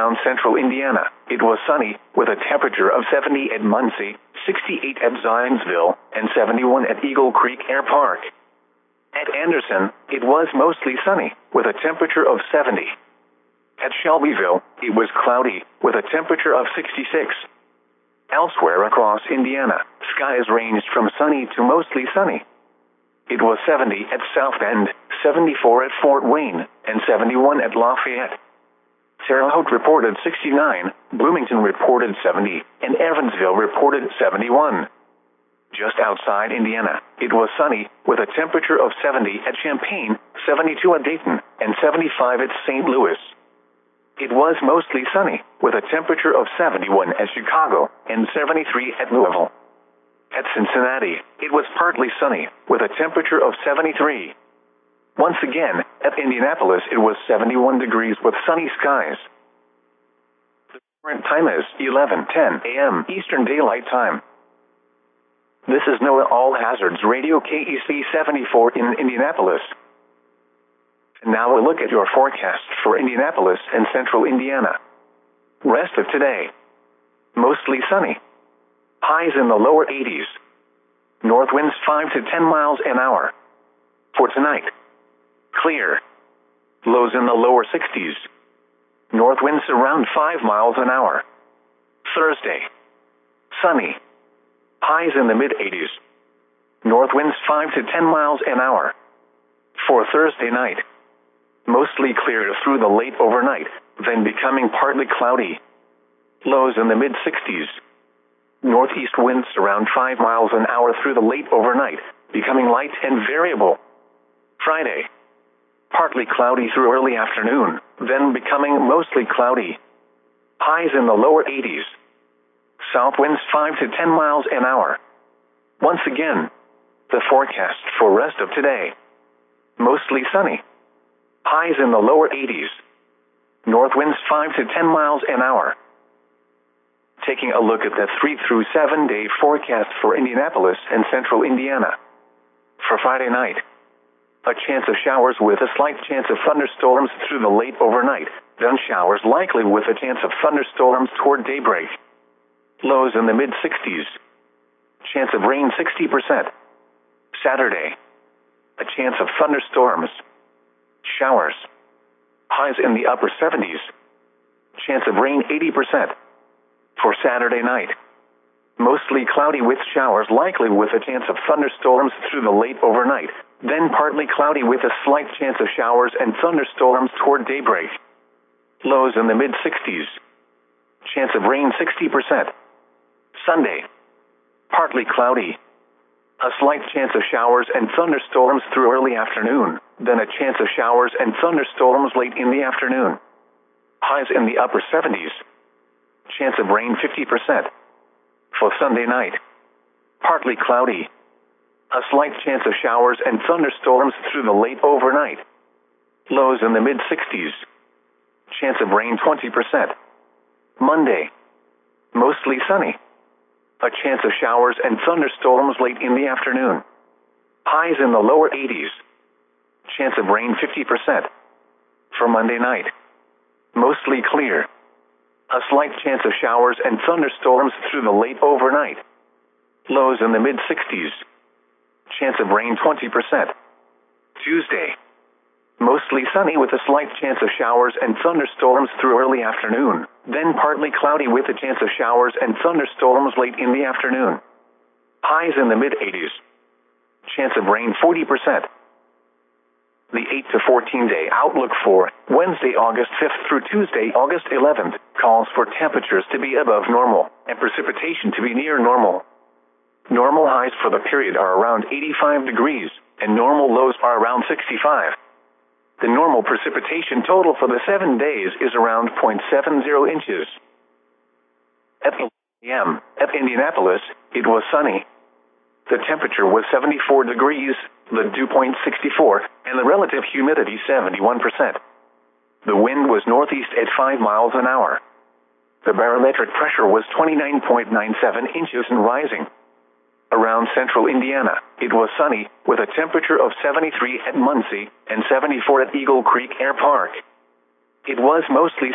around central Indiana, it was sunny, with a temperature of 70 at Muncie, 68 at Zionsville, and 71 at Eagle Creek Air Park. At Anderson, it was mostly sunny, with a temperature of 70. At Shelbyville, it was cloudy, with a temperature of 66. Elsewhere across Indiana, skies ranged from sunny to mostly sunny. It was 70 at South Bend, 74 at Fort Wayne, and 71 at Lafayette. Terre Haute reported 69, Bloomington reported 70, and Evansville reported 71. Just outside Indiana, it was sunny, with a temperature of 70 at Champaign, 72 at Dayton, and 75 at St. Louis. It was mostly sunny, with a temperature of 71 at Chicago, and 73 at Louisville. At Cincinnati, it was partly sunny, with a temperature of 73. Once again, at Indianapolis it was 71 degrees with sunny skies. The current time is 11:10 a.m. Eastern Daylight Time. This is NOAA All Hazards Radio KEC 74 in Indianapolis. And now a look at your forecast for Indianapolis and central Indiana. Rest of today. Mostly sunny. Highs in the lower 80s. North winds 5 to 10 miles an hour. For tonight, clear. Lows in the lower 60s. North winds around 5 miles an hour. Thursday, sunny. Highs in the mid-80s. North winds 5 to 10 miles an hour. For Thursday night, mostly clear through the late overnight, then becoming partly cloudy. Lows in the mid-60s. Northeast winds around 5 miles an hour through the late overnight, becoming light and variable. Friday, partly cloudy through early afternoon, then becoming mostly cloudy. Highs in the lower 80s. South winds 5 to 10 miles an hour. Once again, the forecast for rest of today. Mostly sunny. Highs in the lower 80s. North winds 5 to 10 miles an hour. Taking a look at the 3 through 7 day forecast for Indianapolis and central Indiana. For Friday night, a chance of showers with a slight chance of thunderstorms through the late overnight, then showers likely with a chance of thunderstorms toward daybreak. Lows in the mid-60s. Chance of rain 60%. Saturday, a chance of thunderstorms. Showers. Highs in the upper 70s. Chance of rain 80%. For Saturday night, mostly cloudy with showers likely with a chance of thunderstorms through the late overnight, then partly cloudy with a slight chance of showers and thunderstorms toward daybreak. Lows in the mid-60s. Chance of rain 60%. Sunday, partly cloudy. A slight chance of showers and thunderstorms through early afternoon, then a chance of showers and thunderstorms late in the afternoon. Highs in the upper 70s. Chance of rain 50%. For Sunday night, partly cloudy. A slight chance of showers and thunderstorms through the late overnight. Lows in the mid-60s. Chance of rain 20%. Monday, mostly sunny. A chance of showers and thunderstorms late in the afternoon. Highs in the lower 80s. Chance of rain 50%. For Monday night, mostly clear. A slight chance of showers and thunderstorms through the late overnight. Lows in the mid-60s. Chance of rain 20%. Tuesday, mostly sunny with a slight chance of showers and thunderstorms through early afternoon, then partly cloudy with a chance of showers and thunderstorms late in the afternoon. Highs in the mid-80s. Chance of rain 40%. The 8 to 14 day outlook for Wednesday, August 5th through Tuesday, August 11th, calls for temperatures to be above normal and precipitation to be near normal. Normal highs for the period are around 85 degrees, and normal lows are around 65. The normal precipitation total for the 7 days is around 0.70 inches. At 11 a.m. at Indianapolis, it was sunny. The temperature was 74 degrees, the dew point 64, and the relative humidity 71%. The wind was northeast at 5 miles an hour. The barometric pressure was 29.97 inches and rising. Around central Indiana, it was sunny, with a temperature of 73 at Muncie and 74 at Eagle Creek Air Park. It was mostly